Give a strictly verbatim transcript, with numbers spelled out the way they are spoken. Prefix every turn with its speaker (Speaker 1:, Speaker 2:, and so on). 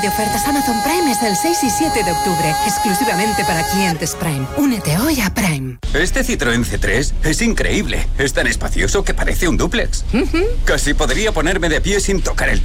Speaker 1: de ofertas Amazon Prime es el seis y siete de octubre, exclusivamente para clientes Prime. Únete hoy a Prime.
Speaker 2: Este Citroën C tres es increíble. Es tan espacioso que parece un dúplex.
Speaker 1: Uh-huh.
Speaker 2: Casi podría ponerme de pie sin tocar el